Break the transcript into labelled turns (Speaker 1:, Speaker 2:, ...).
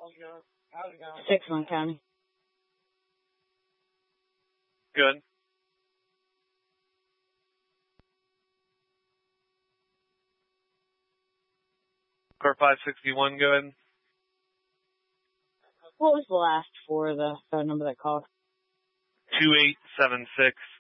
Speaker 1: Sixmont County.
Speaker 2: Good. Car 561, go ahead.
Speaker 1: What was the last four of the phone number that called?
Speaker 2: 2876.